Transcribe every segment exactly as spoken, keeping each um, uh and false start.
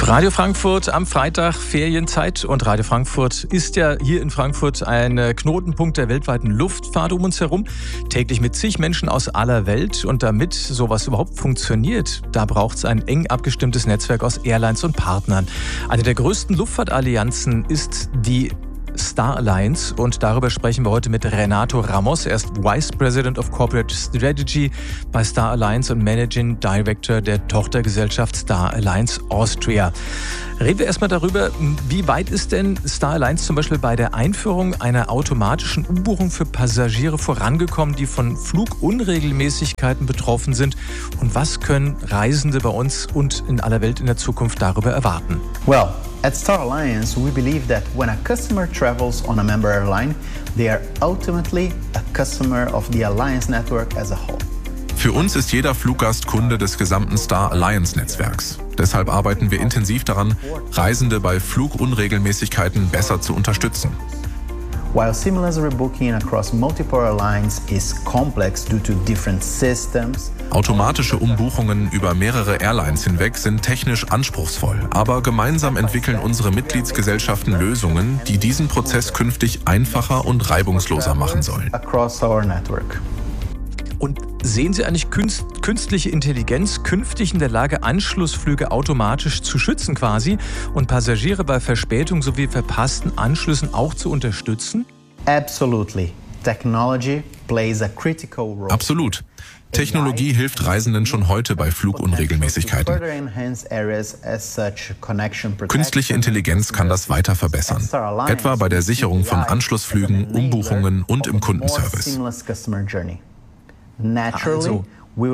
Radio Frankfurt am Freitag, Ferienzeit, und Radio Frankfurt ist ja hier in Frankfurt ein Knotenpunkt der weltweiten Luftfahrt um uns herum, täglich mit zig Menschen aus aller Welt, und damit sowas überhaupt funktioniert, da braucht es ein eng abgestimmtes Netzwerk aus Airlines und Partnern. Eine der größten Luftfahrtallianzen ist die Star Alliance, und darüber sprechen wir heute mit Renato Ramos. Er ist Vice President of Corporate Strategy bei Star Alliance und Managing Director der Tochtergesellschaft Star Alliance Austria. Reden wir erstmal darüber, wie weit ist denn Star Alliance zum Beispiel bei der Einführung einer automatischen Umbuchung für Passagiere vorangekommen, die von Flugunregelmäßigkeiten betroffen sind, und was können Reisende bei uns und in aller Welt in der Zukunft darüber erwarten? Well, at Star Alliance, we believe that when a customer travels on a member airline, they are ultimately a customer of the Alliance network as a whole. Für uns ist jeder Fluggast Kunde des gesamten Star Alliance Netzwerks. Deshalb arbeiten wir intensiv daran, Reisende bei Flugunregelmäßigkeiten besser zu unterstützen. While seamless rebooking across multiple airlines is complex due to different systems. Automatische Umbuchungen über mehrere Airlines hinweg sind technisch anspruchsvoll, aber gemeinsam entwickeln unsere Mitgliedsgesellschaften Lösungen, die diesen Prozess künftig einfacher und reibungsloser machen sollen. Across our network. Und sehen Sie eigentlich künst, künstliche Intelligenz künftig in der Lage, Anschlussflüge automatisch zu schützen quasi und Passagiere bei Verspätung sowie verpassten Anschlüssen auch zu unterstützen? Absolutely. Technology plays a critical role. Absolut. Technologie hilft Reisenden schon heute bei Flugunregelmäßigkeiten. Künstliche Intelligenz kann das weiter verbessern, etwa bei der Sicherung von Anschlussflügen, Umbuchungen und im Kundenservice. Also.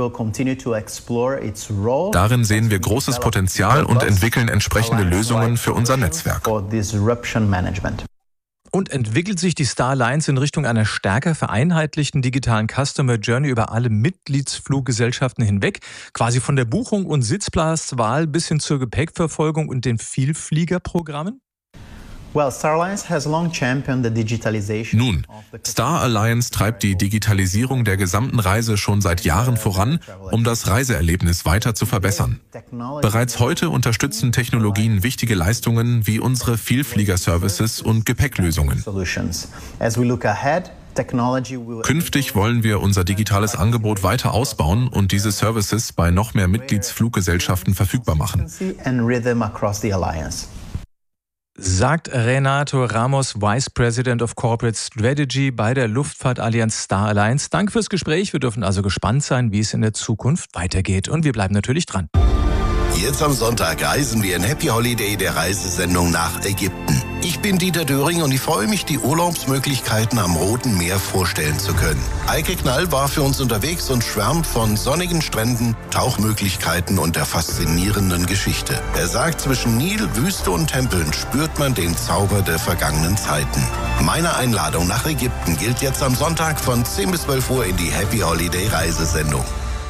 Darin sehen wir großes Potenzial und entwickeln entsprechende Lösungen für unser Netzwerk. Und entwickelt sich die Star Alliance in Richtung einer stärker vereinheitlichten digitalen Customer Journey über alle Mitgliedsfluggesellschaften hinweg, quasi von der Buchung und Sitzplatzwahl bis hin zur Gepäckverfolgung und den Vielfliegerprogrammen? Well, Star Alliance has long championed the digitalization. Nun, Star Alliance treibt die Digitalisierung der gesamten Reise schon seit Jahren voran, um das Reiseerlebnis weiter zu verbessern. Bereits heute unterstützen Technologien wichtige Leistungen wie unsere Vielflieger-Services und Gepäcklösungen. Künftig wollen wir unser digitales Angebot weiter ausbauen und diese Services bei noch mehr Mitgliedsfluggesellschaften verfügbar machen. Sagt Renato Ramos, Vice President of Corporate Strategy bei der Luftfahrtallianz Star Alliance. Danke fürs Gespräch. Wir dürfen also gespannt sein, wie es in der Zukunft weitergeht. Und wir bleiben natürlich dran. Jetzt am Sonntag reisen wir in Happy Holiday, der Reisesendung, nach Ägypten. Ich bin Dieter Döring und ich freue mich, die Urlaubsmöglichkeiten am Roten Meer vorstellen zu können. Eike Knall war für uns unterwegs und schwärmt von sonnigen Stränden, Tauchmöglichkeiten und der faszinierenden Geschichte. Er sagt, zwischen Nil, Wüste und Tempeln spürt man den Zauber der vergangenen Zeiten. Meine Einladung nach Ägypten gilt jetzt am Sonntag von zehn bis zwölf Uhr in die Happy Holiday Reisesendung.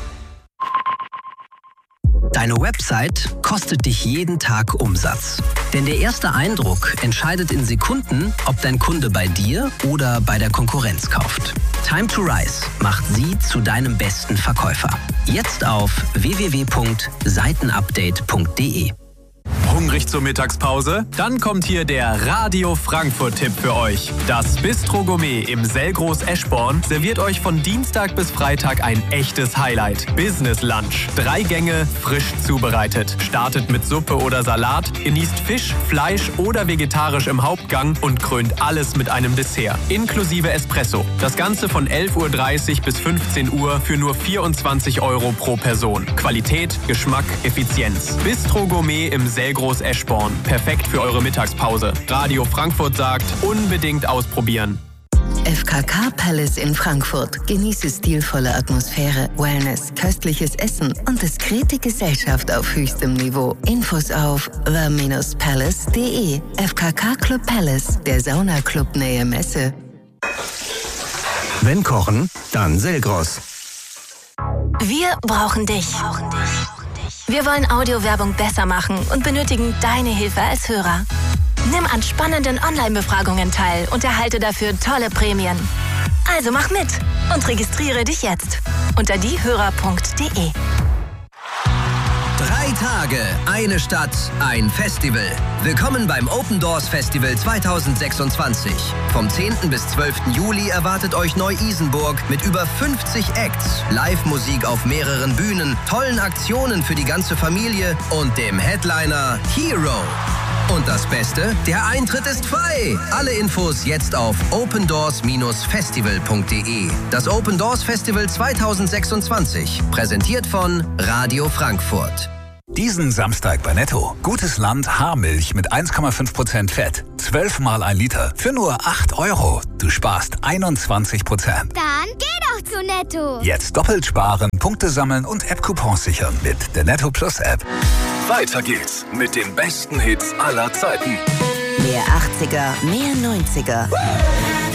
Deine Website kostet dich jeden Tag Umsatz. Denn der erste Eindruck entscheidet in Sekunden, ob dein Kunde bei dir oder bei der Konkurrenz kauft. Time to Rise macht sie zu deinem besten Verkäufer. Jetzt auf w w w punkt seitenupdate punkt de. Hungrig zur Mittagspause? Dann kommt hier der Radio Frankfurt-Tipp für euch. Das Bistro Gourmet im Selgros Eschborn serviert euch von Dienstag bis Freitag ein echtes Highlight. Business Lunch. Drei Gänge, frisch zubereitet. Startet mit Suppe oder Salat, genießt Fisch, Fleisch oder vegetarisch im Hauptgang und krönt alles mit einem Dessert. Inklusive Espresso. Das Ganze von elf Uhr dreißig bis fünfzehn Uhr für nur vierundzwanzig Euro pro Person. Qualität, Geschmack, Effizienz. Bistro Gourmet im Selgros Eschborn. Perfekt für eure Mittagspause. Radio Frankfurt sagt, unbedingt ausprobieren. F K K Palace in Frankfurt. Genieße stilvolle Atmosphäre, Wellness, köstliches Essen und diskrete Gesellschaft auf höchstem Niveau. Infos auf the dash palace punkt de. F K K Club Palace, der Saunaclub Nähe Messe. Wenn kochen, dann Selgros. Wir brauchen dich. Wir wollen Audiowerbung besser machen und benötigen deine Hilfe als Hörer. Nimm an spannenden Online-Befragungen teil und erhalte dafür tolle Prämien. Also mach mit und registriere dich jetzt unter diehörer punkt de. Drei Tage, eine Stadt, ein Festival. Willkommen beim Open Doors Festival zweitausendsechsundzwanzig. Vom zehnten bis zwölften Juli erwartet euch Neu-Isenburg mit über fünfzig Acts, Live-Musik auf mehreren Bühnen, tollen Aktionen für die ganze Familie und dem Headliner Hero. Und das Beste, der Eintritt ist frei. Alle Infos jetzt auf open doors Bindestrich festival punkt de. Das Open Doors Festival zweitausendsechsundzwanzig, präsentiert von Radio Frankfurt. Diesen Samstag bei Netto. Gutes Land Haarmilch mit eins Komma fünf Prozent Fett. zwölf mal ein Liter für nur acht Euro. Du sparst einundzwanzig Prozent. Dann geh doch zu Netto. Jetzt doppelt sparen, Punkte sammeln und App-Coupons sichern mit der Netto Plus App. Weiter geht's mit den besten Hits aller Zeiten. Mehr achtziger, mehr neunziger.